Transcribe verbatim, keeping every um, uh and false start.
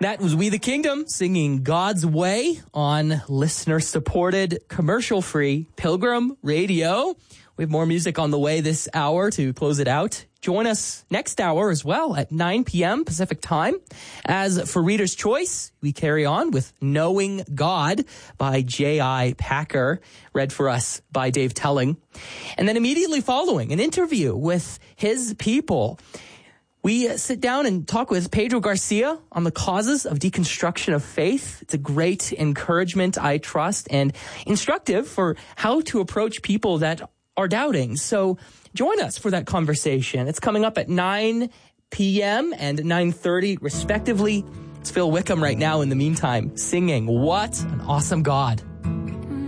That was We the Kingdom singing God's Way on listener-supported, commercial-free Pilgrim Radio. We have more music on the way this hour to close it out. Join us next hour as well at nine p.m. Pacific time. As for Reader's Choice, we carry on with Knowing God by J I. Packer, read for us by Dave Telling. And then immediately following, an interview with his people. We sit down and talk with Pedro Garcia on the causes of deconstruction of faith. It's a great encouragement, I trust, and instructive for how to approach people that are doubting. So join us for that conversation. It's coming up at nine p.m. and nine thirty, respectively. It's Phil Wickham right now in the meantime, singing What an Awesome God.